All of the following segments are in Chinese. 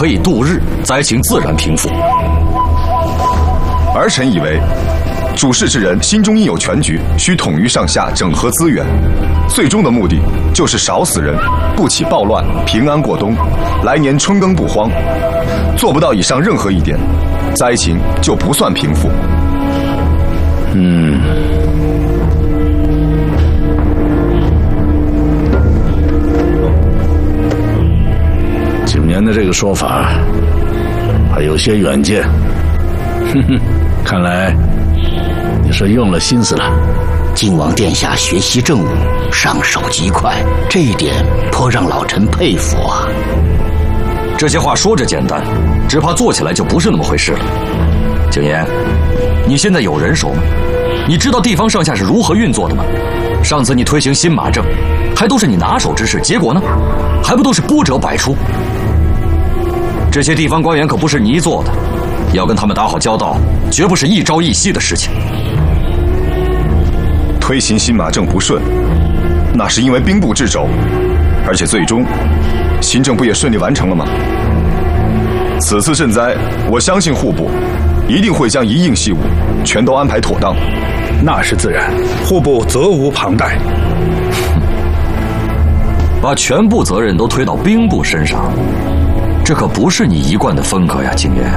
可以度日，灾情自然平复。 儿臣以为，主事之人心中应有全局，需统于上下，整合资源，最终的目的就是少死人，不起暴乱，平安过冬，来年春耕不荒。做不到以上任何一点，灾情就不算平复。 景年的这个说法还有些远见。看来你是用了心思了。 靖王殿下学习政务，上手极快，这一点颇让老臣佩服啊。 这些话说着简单，只怕做起来就不是那么回事了。景言，你现在有人手吗？你知道地方上下是如何运作的吗？上次你推行新马政，还都是你拿手之事，结果呢，还不都是波折百出？这些地方官员可不是你做的，要跟他们打好交道，绝不是一朝一夕的事情。 推行新马政不顺，那是因为兵部掣肘，而且最终新政不也顺利完成了吗？此次赈灾，我相信户部一定会将一应细务全都安排妥当。 那是自然，户部责无旁贷。 把全部责任都推到兵部身上，这可不是你一贯的风格呀，景言。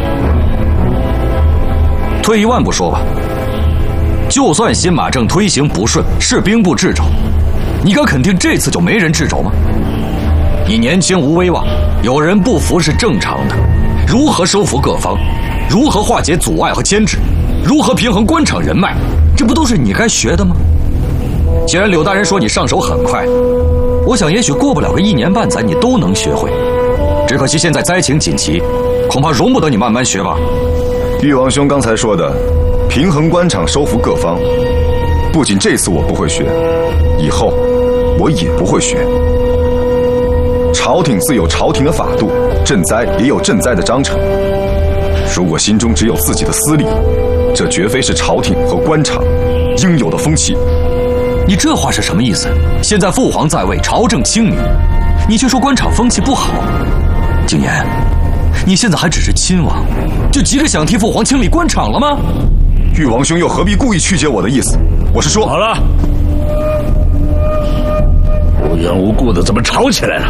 退一万步说吧，就算新马政推行不顺，是兵部掣肘，你敢肯定这次就没人掣肘吗？你年轻无威望，有人不服是正常的。如何收服各方，如何化解阻碍和牵制，如何平衡官场人脉，这不都是你该学的吗？既然柳大人说你上手很快，我想也许过不了个1年半载，你都能学会。只可惜现在灾情紧急，恐怕容不得你慢慢学吧。 誉王兄刚才说的平衡官场，收服各方，不仅这次我不会学，以后我也不会学。朝廷自有朝廷的法度，赈灾也有赈灾的章程。如果心中只有自己的私利，这绝非是朝廷和官场应有的风气。 你这话是什么意思？现在父皇在位，朝政清明，你却说官场风气不好。景言，你现在还只是亲王，就急着想替父皇清理官场了吗？ 誉王兄又何必故意曲解我的意思？我是说， 好了，无缘无故的怎么吵起来了？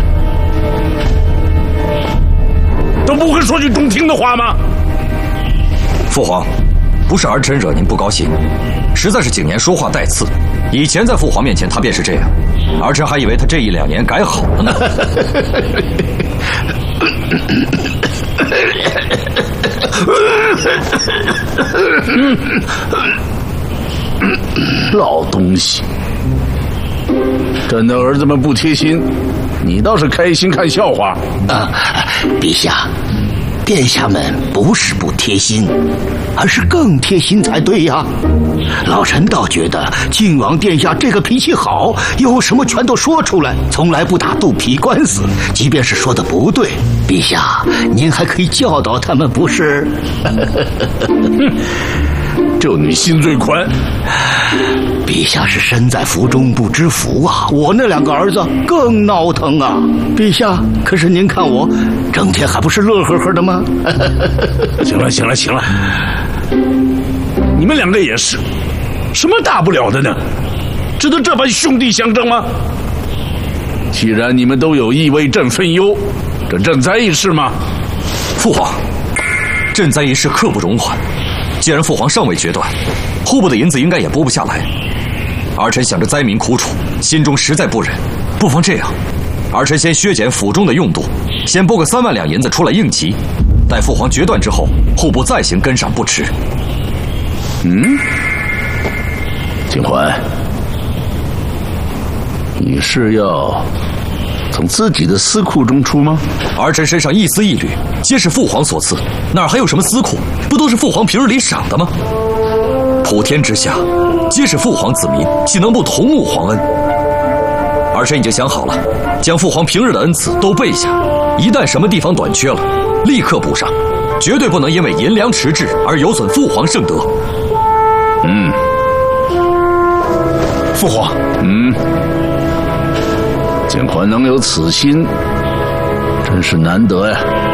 都不会说句中听的话吗？ 父皇，不是儿臣惹您不高兴，实在是景言说话带刺。以前在父皇面前他便是这样，儿臣还以为他这1、2年改好了呢。 老东西，朕的儿子们不贴心，你倒是开心看笑话。 陛下，殿下们不是不贴心，而是更贴心才对呀。老臣倒觉得靖王殿下这个脾气好，有什么全都说出来，从来不打肚皮官司，即便是说的不对，陛下您还可以教导他们，不是？ 就你心最宽。 陛下是身在福中不知福啊，我那2个儿子更闹腾啊。陛下，可是您看我整天还不是乐呵呵的吗？ 行了，你们2个也是，什么大不了的呢？值得这般兄弟相争吗？既然你们都有意为朕分忧，这赈灾一事嘛， 父皇，赈灾一事刻不容缓。既然父皇尚未决断，户部的银子应该也拨不下来。儿臣想着灾民苦楚，心中实在不忍，不妨这样，儿臣先削减府中的用度，先拨个3万两银子出来应急，待父皇决断之后，户部再行跟上不迟。 景桓，你是要从自己的私库中出吗？ 儿臣身上一丝一缕皆是父皇所赐，哪还有什么私库？不都是父皇平日里赏的吗？普天之下皆是父皇子民，岂能不同沐皇恩？儿臣已经想好了，将父皇平日的恩赐都备下，一旦什么地方短缺了，立刻补上，绝对不能因为银粮迟滞而有损父皇圣德。 父皇， 景桓能有此心，真是难得呀。